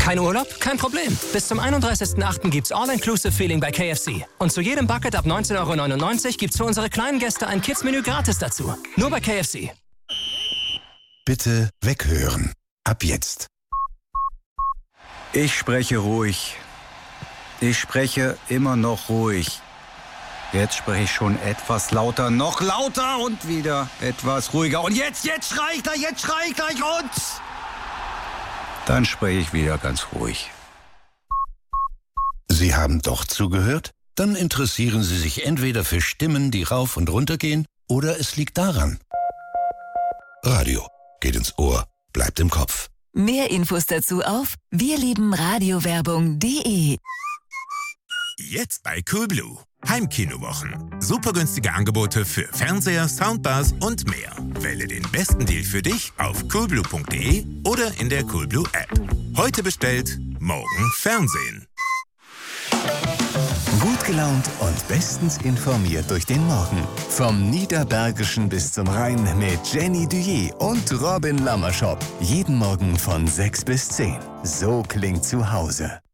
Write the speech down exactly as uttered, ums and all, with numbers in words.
Kein Urlaub? Kein Problem. Bis zum einunddreißigsten achten gibt's All-Inclusive-Feeling bei K F C. Und zu jedem Bucket ab neunzehn Euro neunundneunzig gibt's für unsere kleinen Gäste ein Kids-Menü gratis dazu. Nur bei K F C. Bitte weghören. Ab jetzt. Ich spreche ruhig. Ich spreche immer noch ruhig. Jetzt spreche ich schon etwas lauter, noch lauter und wieder etwas ruhiger. Und jetzt, jetzt schrei ich gleich, jetzt schrei ich gleich und... Dann spreche ich wieder ganz ruhig. Sie haben doch zugehört? Dann interessieren Sie sich entweder für Stimmen, die rauf und runter gehen, oder es liegt daran. Radio geht ins Ohr, bleibt im Kopf. Mehr Infos dazu auf wirliebenradiowerbung punkt de. Jetzt bei Coolblue. Heimkinowochen. Super günstige Angebote für Fernseher, Soundbars und mehr. Wähle den besten Deal für dich auf coolblue punkt de oder in der Coolblue App. Heute bestellt, morgen Fernsehen. Gut gelaunt und bestens informiert durch den Morgen. Vom Niederbergischen bis zum Rhein mit Jenny Duyé und Robin Lammerschop. Jeden Morgen von sechs bis zehn. So klingt zu Hause.